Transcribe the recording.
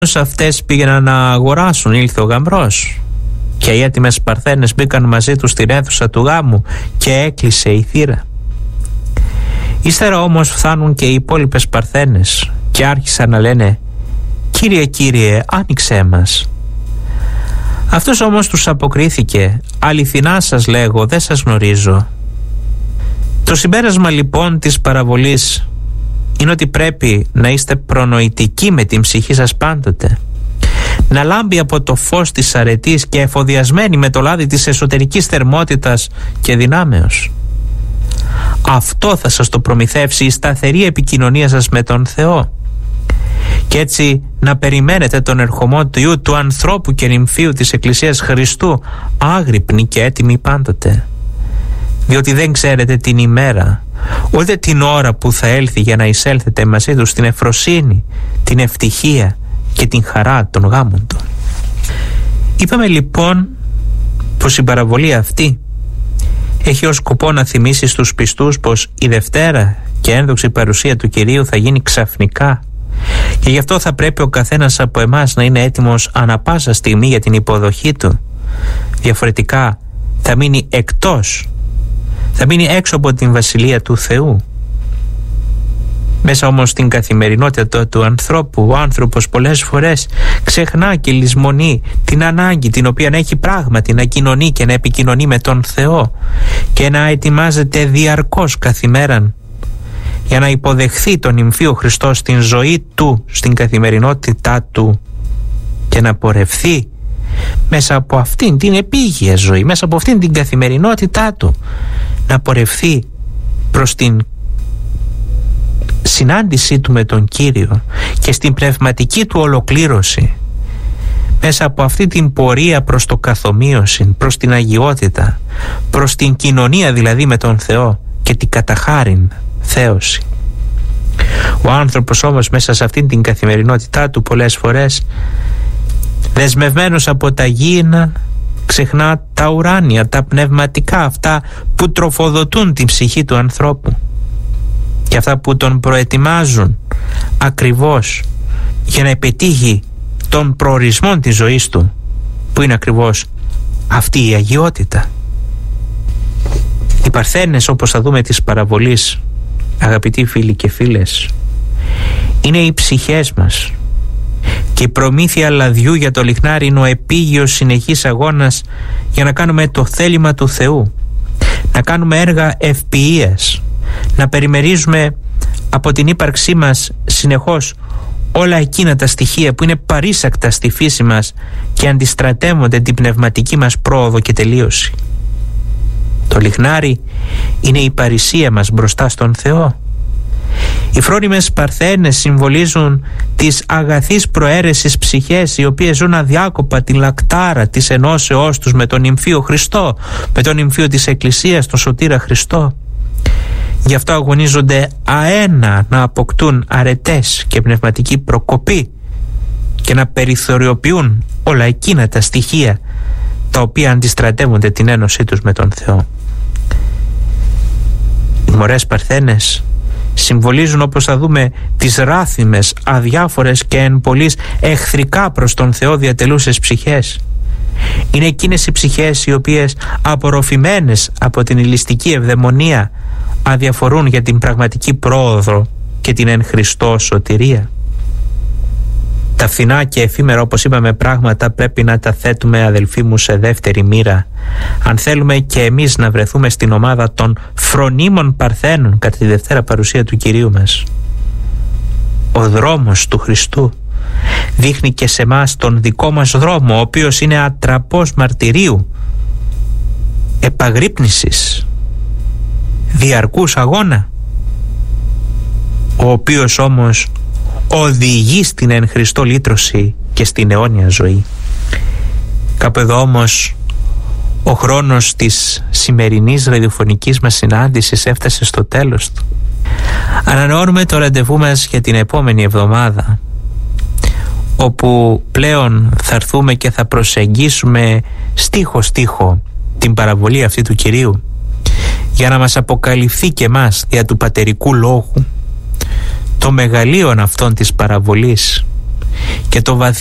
Αυτές πήγαιναν να αγοράσουν, ήλθε ο γαμπρός και οι έτοιμες παρθένες μπήκαν μαζί τους στην αίθουσα του γάμου και έκλεισε η θύρα. Ύστερα όμως φτάνουν και οι υπόλοιπες παρθένες και άρχισαν να λένε «Κύριε, Κύριε, άνοιξέ μας». Αυτός όμως τους αποκρίθηκε «Αληθινά σας λέγω, δεν σας γνωρίζω». Το συμπέρασμα λοιπόν της παραβολής είναι ότι πρέπει να είστε προνοητικοί με την ψυχή σας πάντοτε, να λάμπει από το φως της αρετής και εφοδιασμένη με το λάδι της εσωτερικής θερμότητας και δυνάμεως. Αυτό θα σας το προμηθεύσει η σταθερή επικοινωνία σας με τον Θεό και έτσι να περιμένετε τον ερχομό του Υιού του ανθρώπου και νυμφίου της Εκκλησίας Χριστού άγρυπνοι και έτοιμοι πάντοτε, διότι δεν ξέρετε την ημέρα ούτε την ώρα που θα έλθει για να εισέλθετε μαζί του στην ευφροσύνη, την ευτυχία και την χαρά των γάμων του. Είπαμε λοιπόν πως η παραβολή αυτή έχει ως σκοπό να θυμίσει στους πιστούς πως η Δευτέρα και ένδοξη παρουσία του Κυρίου θα γίνει ξαφνικά και γι' αυτό θα πρέπει ο καθένας από εμάς να είναι έτοιμος ανα πάσα στιγμή για την υποδοχή του. Διαφορετικά θα μείνει εκτός, θα μείνει έξω από την Βασιλεία του Θεού. Μέσα όμως στην καθημερινότητα του ανθρώπου, ο άνθρωπος πολλές φορές ξεχνά και λησμονεί την ανάγκη την οποία έχει πράγματι να κοινωνεί και να επικοινωνεί με τον Θεό και να ετοιμάζεται διαρκώς καθημέραν για να υποδεχθεί τον νυμφίο Χριστό στην ζωή του, στην καθημερινότητά του και να πορευθεί μέσα από αυτήν την επίγεια ζωή, μέσα από αυτήν την καθημερινότητά του, να πορευθεί προς την συνάντησή του με τον Κύριο και στην πνευματική του ολοκλήρωση, μέσα από αυτή την πορεία προς το καθομοίωση, προς την αγιότητα, προς την κοινωνία δηλαδή με τον Θεό και την καταχάριν θέωση. Ο άνθρωπος όμως μέσα σε αυτήν την καθημερινότητά του πολλές φορές, δεσμευμένος από τα γήινα, ξεχνά τα ουράνια, τα πνευματικά, αυτά που τροφοδοτούν την ψυχή του ανθρώπου και αυτά που τον προετοιμάζουν ακριβώς για να επιτύχει τον προορισμό της ζωής του, που είναι ακριβώς αυτή η αγιότητα. Οι παρθένες, όπως θα δούμε της παραβολής, αγαπητοί φίλοι και φίλες, είναι οι ψυχές μας και η προμήθεια λαδιού για το λιχνάρι είναι ο επίγειος συνεχής αγώνας για να κάνουμε το θέλημα του Θεού, να κάνουμε έργα ευποιίας, να περιμερίζουμε από την ύπαρξή μας συνεχώς όλα εκείνα τα στοιχεία που είναι παρήσακτα στη φύση μας και αντιστρατεύονται την πνευματική μας πρόοδο και τελείωση. Το λιχνάρι είναι η παρησία μας μπροστά στον Θεό. Οι φρόνιμες παρθένες συμβολίζουν τις αγαθείς προαίρεσης ψυχές, οι οποίες ζουν αδιάκοπα την λακτάρα της ενώσεώς τους με τον νυμφίο Χριστό, με τον νυμφίο της Εκκλησίας, τον Σωτήρα Χριστό. Γι' αυτό αγωνίζονται αένα να αποκτούν αρετές και πνευματική προκοπή και να περιθωριοποιούν όλα εκείνα τα στοιχεία τα οποία αντιστρατεύονται την ένωσή τους με τον Θεό. Οι μωρές παρθένες συμβολίζουν, όπως θα δούμε, τις ράθιμες, αδιάφορες και εν πολλοίς εχθρικά προς τον Θεό διατελούσες ψυχές. Είναι εκείνες οι ψυχές οι οποίες, απορροφημένες από την ηλιστική ευδαιμονία, αδιαφορούν για την πραγματική πρόοδο και την εν Χριστώ σωτηρία. Τα φθηνά και εφήμερα, όπως είπαμε, πράγματα πρέπει να τα θέτουμε, αδελφοί μου, σε δεύτερη μοίρα, αν θέλουμε και εμείς να βρεθούμε στην ομάδα των φρονίμων παρθένων κατά τη Δευτέρα παρουσία του Κυρίου μας. Ο δρόμος του Χριστού δείχνει και σε μας τον δικό μας δρόμο, ο οποίος είναι ατραπός μαρτυρίου, επαγρύπνησης, διαρκούς αγώνα, ο οποίος όμως οδηγεί στην εν Χριστώ λύτρωση και στην αιώνια ζωή. Κάπου εδώ όμως ο χρόνος της σημερινής ραδιοφωνικής μας συνάντησης έφτασε στο τέλος του. Ανανεώνουμε το ραντεβού μας για την επόμενη εβδομάδα, όπου πλέον θα έρθουμε και θα προσεγγίσουμε στίχο-στίχο την παραβολή αυτή του Κυρίου, για να μας αποκαλυφθεί και μας δια του πατερικού λόγου το μεγαλείον αυτών της παραβολής και το βαθύ